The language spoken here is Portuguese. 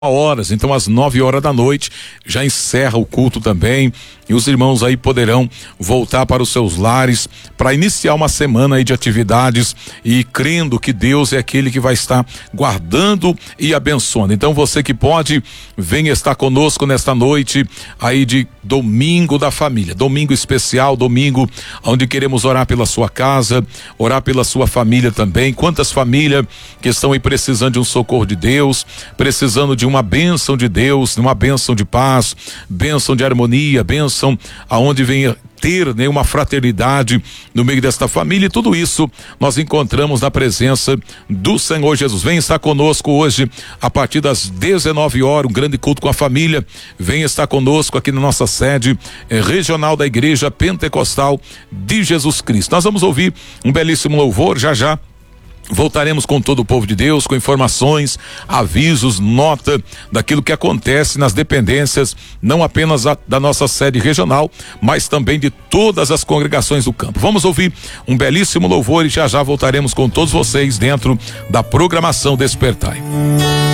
horas, então às 9 horas da noite já encerra o culto também, e os irmãos aí poderão voltar para os seus lares para iniciar uma semana aí de atividades e crendo que Deus é aquele que vai estar guardando e abençoando. Então você que pode, venha estar conosco nesta noite aí de domingo da família, domingo especial, domingo onde queremos orar pela sua casa, orar pela sua família também. Quantas famílias que estão aí precisando de um socorro de Deus, precisando de uma bênção de Deus, uma bênção de paz, bênção de harmonia, bênção aonde venha ter, né, uma fraternidade no meio desta família, e tudo isso nós encontramos na presença do Senhor Jesus. Vem estar conosco hoje a partir das 19 horas, um grande culto com a família. Vem estar conosco aqui na nossa sede regional da Igreja Pentecostal de Jesus Cristo. Nós vamos ouvir um belíssimo louvor, já voltaremos com todo o povo de Deus, com informações, avisos, nota daquilo que acontece nas dependências, não apenas da nossa sede regional, mas também de todas as congregações do campo. Vamos ouvir um belíssimo louvor e já voltaremos com todos vocês dentro da programação Despertai.